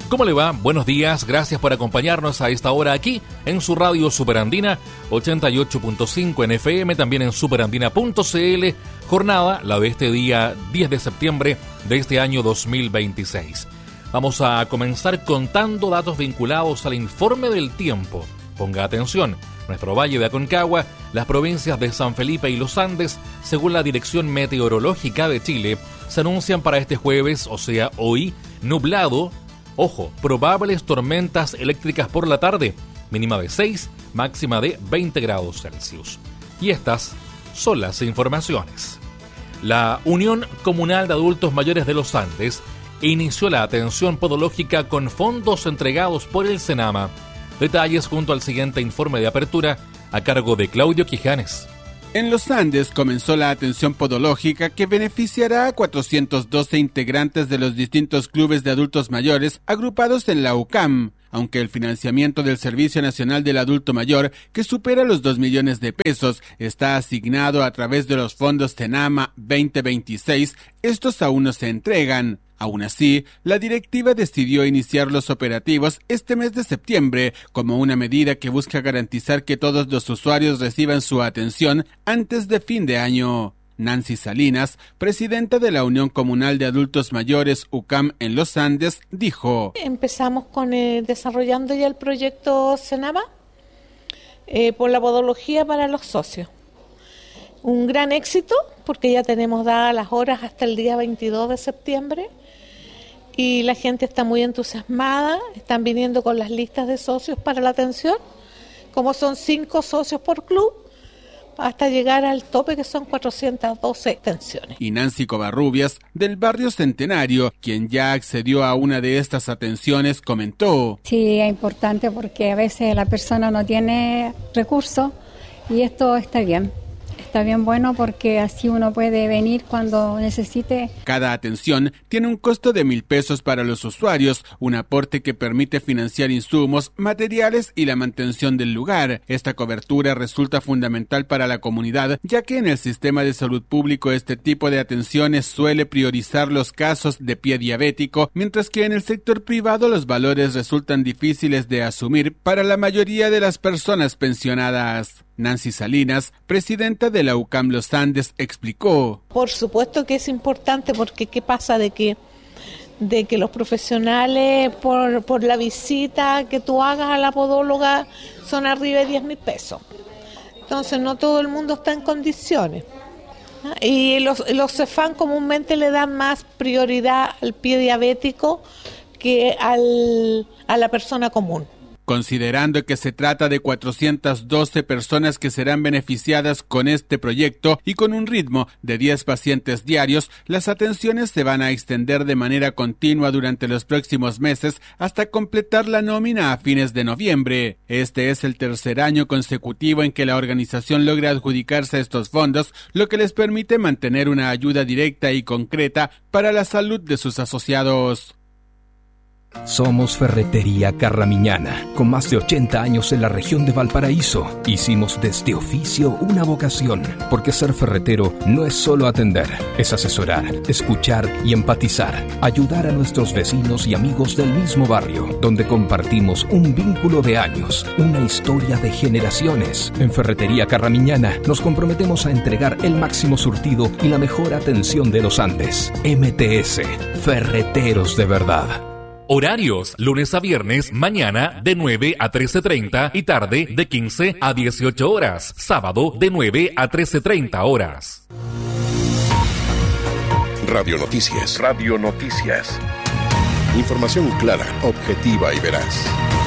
¿Cómo le va? Buenos días, gracias por acompañarnos a esta hora aquí en su radio Superandina 88.5 en FM, también en superandina.cl, jornada la de este día 10 de septiembre de este año 2026. Vamos a comenzar contando datos vinculados al informe del tiempo. Ponga atención, nuestro Valle de Aconcagua, las provincias de San Felipe y Los Andes, según la Dirección Meteorológica de Chile, se anuncian para este jueves, o sea hoy, nublado. Ojo, probables tormentas eléctricas por la tarde, mínima de 6, máxima de 20 grados Celsius. Y estas son las informaciones. La Unión Comunal de Adultos Mayores de Los Andes inició la atención podológica con fondos entregados por el Senama. Detalles junto al siguiente informe de apertura a cargo de Claudio Quijanes. En Los Andes comenzó la atención podológica que beneficiará a 412 integrantes de los distintos clubes de adultos mayores agrupados en la UCAM, aunque el financiamiento del Servicio Nacional del Adulto Mayor, que supera los 2 millones de pesos, está asignado a través de los fondos Senama 2026, estos aún no se entregan. Aún así, la directiva decidió iniciar los operativos este mes de septiembre como una medida que busca garantizar que todos los usuarios reciban su atención antes de fin de año. Nancy Salinas, presidenta de la Unión Comunal de Adultos Mayores UCAM en Los Andes, dijo: Empezamos con desarrollando ya el proyecto Senama por la podología para los socios. Un gran éxito porque ya tenemos dadas las horas hasta el día 22 de septiembre. Y la gente está muy entusiasmada, están viniendo con las listas de socios para la atención, como son 5 socios por club, hasta llegar al tope que son 412 atenciones. Y Nancy Covarrubias, del barrio Centenario, quien ya accedió a una de estas atenciones, comentó: Sí, es importante porque a veces la persona no tiene recursos y esto está bien. Está bien bueno porque así uno puede venir cuando necesite. Cada atención tiene un costo de 1,000 pesos para los usuarios, un aporte que permite financiar insumos, materiales y la mantención del lugar. Esta cobertura resulta fundamental para la comunidad, ya que en el sistema de salud público este tipo de atenciones suele priorizar los casos de pie diabético, mientras que en el sector privado los valores resultan difíciles de asumir para la mayoría de las personas pensionadas. Nancy Salinas, presidenta de la UCAM Los Andes, explicó: Por supuesto que es importante porque ¿qué pasa? De que los profesionales por la visita que tú hagas a la podóloga son arriba de 10,000 pesos. Entonces no todo el mundo está en condiciones. Y los CEFAM comúnmente le dan más prioridad al pie diabético que a la persona común. Considerando que se trata de 412 personas que serán beneficiadas con este proyecto y con un ritmo de 10 pacientes diarios, las atenciones se van a extender de manera continua durante los próximos meses hasta completar la nómina a fines de noviembre. Este es el tercer año consecutivo en que la organización logra adjudicarse estos fondos, lo que les permite mantener una ayuda directa y concreta para la salud de sus asociados. Somos Ferretería Carramiñana, con más de 80 años en la región de Valparaíso. Hicimos de este oficio una vocación, porque ser ferretero no es solo atender, es asesorar, escuchar y empatizar, ayudar a nuestros vecinos y amigos del mismo barrio, donde compartimos un vínculo de años, una historia de generaciones. En Ferretería Carramiñana nos comprometemos a entregar el máximo surtido y la mejor atención de los Andes. MTS, Ferreteros de verdad. Horarios, lunes a viernes, mañana de 9 a 13:30 y tarde de 15 a 18 horas. Sábado de 9 a 13:30 horas. Radio Noticias. Radio Noticias. Información clara, objetiva y veraz.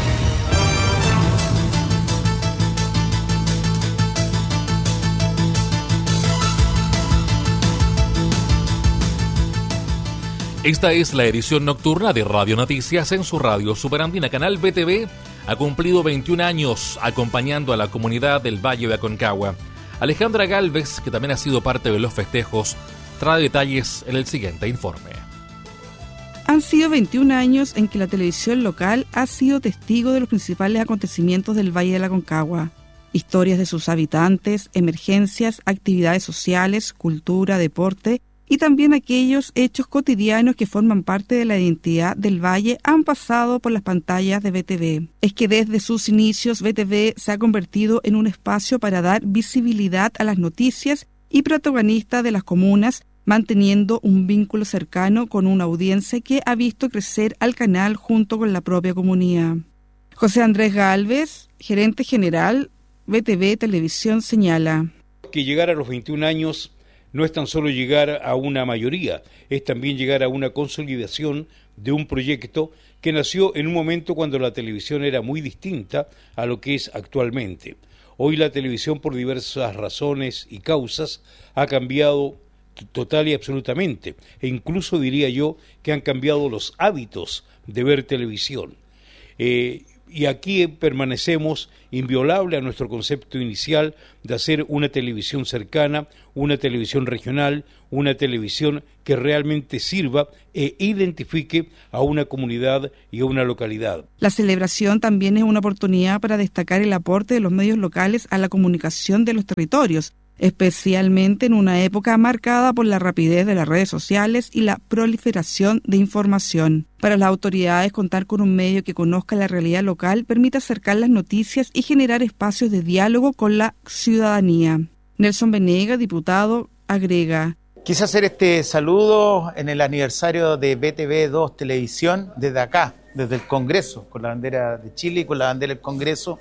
Esta es la edición nocturna de Radio Noticias en su radio Superandina. Canal BTV ha cumplido 21 años acompañando a la comunidad del Valle de Aconcagua. Alejandra Galvez, que también ha sido parte de los festejos, trae detalles en el siguiente informe. Han sido 21 años en que la televisión local ha sido testigo de los principales acontecimientos del Valle de la Aconcagua. Historias de sus habitantes, emergencias, actividades sociales, cultura, deporte y también aquellos hechos cotidianos que forman parte de la identidad del Valle han pasado por las pantallas de BTV. Es que desde sus inicios BTV se ha convertido en un espacio para dar visibilidad a las noticias y protagonistas de las comunas, manteniendo un vínculo cercano con una audiencia que ha visto crecer al canal junto con la propia comunidad. José Andrés Gálvez, gerente general BTV Televisión, señala que llegar a los 21 años no es tan solo llegar a una mayoría, es también llegar a una consolidación de un proyecto que nació en un momento cuando la televisión era muy distinta a lo que es actualmente. Hoy la televisión, por diversas razones y causas, ha cambiado total y absolutamente, e incluso diría yo que han cambiado los hábitos de ver televisión. Y aquí permanecemos inviolable a nuestro concepto inicial de hacer una televisión cercana, una televisión regional, una televisión que realmente sirva e identifique a una comunidad y a una localidad. La celebración también es una oportunidad para destacar el aporte de los medios locales a la comunicación de los territorios, especialmente en una época marcada por la rapidez de las redes sociales y la proliferación de información. Para las autoridades, contar con un medio que conozca la realidad local permite acercar las noticias y generar espacios de diálogo con la ciudadanía. Nelson Venegas, diputado, agrega: quise hacer este saludo en el aniversario de BTV2 Televisión desde acá, desde el Congreso, con la bandera de Chile y con la bandera del Congreso,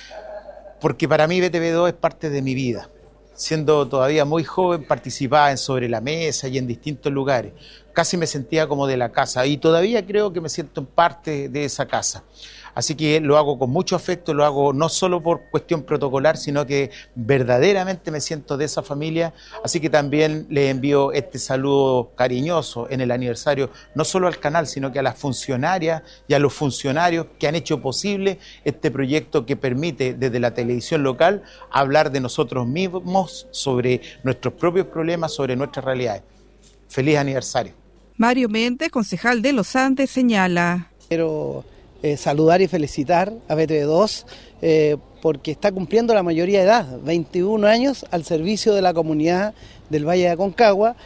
porque para mí BTV2 es parte de mi vida. Siendo todavía muy joven, participaba en Sobre la Mesa y en distintos lugares. Casi me sentía como de la casa y todavía creo que me siento en parte de esa casa. Así que lo hago con mucho afecto, lo hago no solo por cuestión protocolar, sino que verdaderamente me siento de esa familia. Así que también le envío este saludo cariñoso en el aniversario, no solo al canal, sino que a las funcionarias y a los funcionarios que han hecho posible este proyecto que permite desde la televisión local hablar de nosotros mismos, sobre nuestros propios problemas, sobre nuestras realidades. Feliz aniversario. Mario Méndez, concejal de Los Andes, señala: quiero saludar y felicitar a BTV2 porque está cumpliendo la mayoría de edad, 21 años al servicio de la comunidad del Valle de Aconcagua,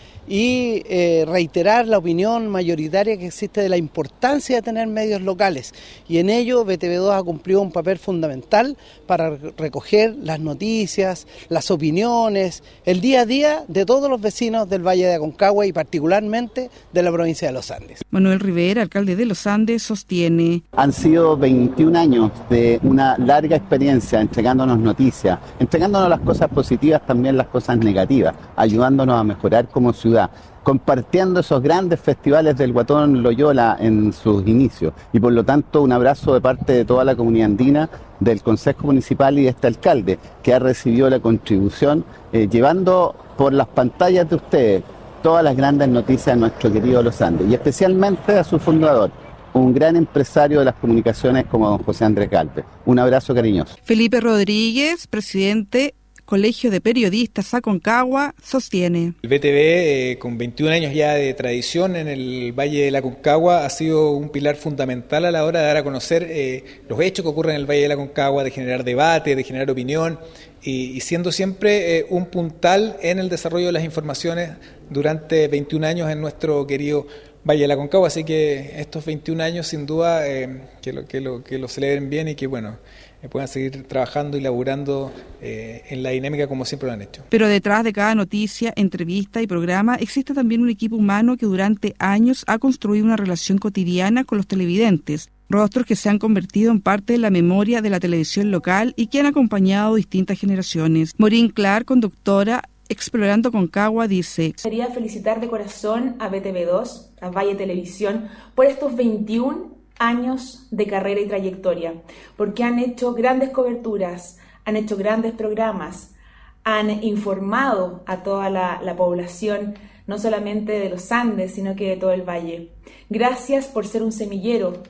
y reiterar la opinión mayoritaria que existe de la importancia de tener medios locales, y en ello BTV2 ha cumplido un papel fundamental para recoger las noticias, las opiniones, el día a día de todos los vecinos del Valle de Aconcagua y particularmente de la provincia de Los Andes. Manuel Rivera, alcalde de Los Andes, sostiene: han sido 21 años de una larga experiencia entregándonos noticias, entregándonos las cosas positivas, también las cosas negativas, ayudándonos a mejorar como ciudad, compartiendo esos grandes festivales del Guatón Loyola en sus inicios, y por lo tanto un abrazo de parte de toda la comunidad andina, del Consejo Municipal y de este alcalde que ha recibido la contribución, llevando por las pantallas de ustedes todas las grandes noticias de nuestro querido Los Andes, y especialmente a su fundador, un gran empresario de las comunicaciones como don José Andrés Gálvez. Un abrazo cariñoso. Felipe Rodríguez, presidente Colegio de Periodistas Aconcagua, sostiene: el BTV, con 21 años ya de tradición en el Valle de la Aconcagua, ha sido un pilar fundamental a la hora de dar a conocer los hechos que ocurren en el Valle de la Aconcagua, de generar debate, de generar opinión, y siendo siempre un puntal en el desarrollo de las informaciones durante 21 años en nuestro querido Valle de la Aconcagua. Así que estos 21 años, sin duda, que lo celebren bien y que, bueno, puedan seguir trabajando y laburando en la dinámica como siempre lo han hecho. Pero detrás de cada noticia, entrevista y programa existe también un equipo humano que durante años ha construido una relación cotidiana con los televidentes, rostros que se han convertido en parte de la memoria de la televisión local y que han acompañado distintas generaciones. Maureen Clark, conductora Explorando Aconcagua, dice: quería felicitar de corazón a BTV2, a Valle Televisión, por estos 21 años de carrera y trayectoria, porque han hecho grandes coberturas, han hecho grandes programas, han informado a toda la población, no solamente de los Andes, sino que de todo el Valle. Gracias por ser un semillero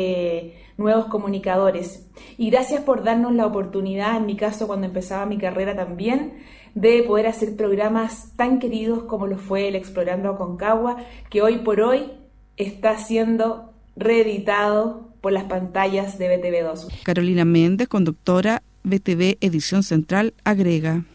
de nuevos comunicadores, y gracias por darnos la oportunidad, en mi caso cuando empezaba mi carrera también, de poder hacer programas tan queridos como lo fue el Explorando Aconcagua, que hoy por hoy está siendo reeditado por las pantallas de BTV2. Carolina Méndez, conductora BTV Edición Central, agrega: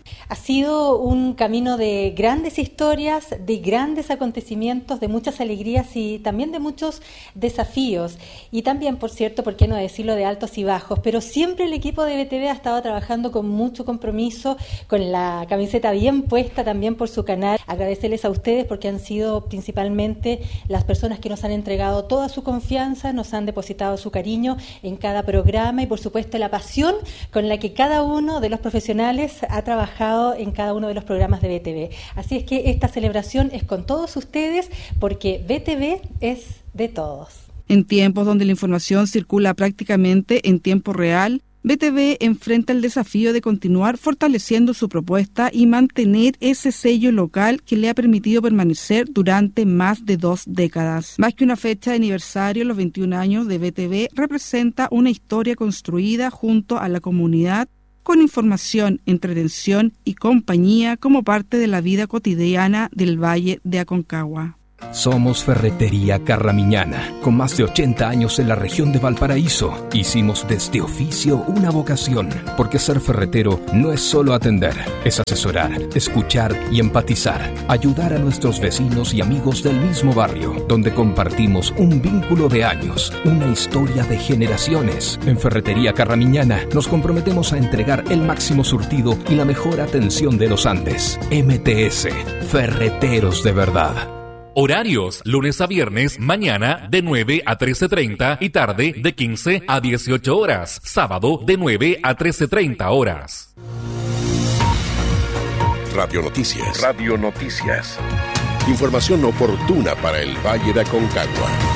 Ha sido un camino de grandes historias, de grandes acontecimientos, de muchas alegrías y también de muchos desafíos. Y también, por cierto, por qué no decirlo, de altos y bajos. Pero siempre el equipo de BTV ha estado trabajando con mucho compromiso, con la camiseta bien puesta también por su canal. Agradecerles a ustedes porque han sido principalmente las personas que nos han entregado toda su confianza, nos han depositado su cariño en cada programa y, por supuesto, la pasión con la que cada uno de los profesionales ha trabajado en cada uno de los programas de BTV. Así es que esta celebración es con todos ustedes porque BTV es de todos. En tiempos donde la información circula prácticamente en tiempo real, BTV enfrenta el desafío de continuar fortaleciendo su propuesta y mantener ese sello local que le ha permitido permanecer durante más de 2 décadas. Más que una fecha de aniversario, los 21 años de BTV representa una historia construida junto a la comunidad, con información, entretención y compañía como parte de la vida cotidiana del Valle de Aconcagua. Somos Ferretería Carramiñana, con más de 80 años en la región de Valparaíso. Hicimos de este oficio una vocación, porque ser ferretero no es solo atender, es asesorar, escuchar y empatizar, ayudar a nuestros vecinos y amigos del mismo barrio, donde compartimos un vínculo de años, una historia de generaciones. En Ferretería Carramiñana nos comprometemos a entregar el máximo surtido y la mejor atención de los Andes. MTS, Ferreteros de verdad. Horarios, lunes a viernes, mañana de 9 a 13:30 y tarde de 15 a 18 horas. Sábado de 9 a 13:30 horas. Radio Noticias. Radio Noticias. Información oportuna para el Valle de Aconcagua.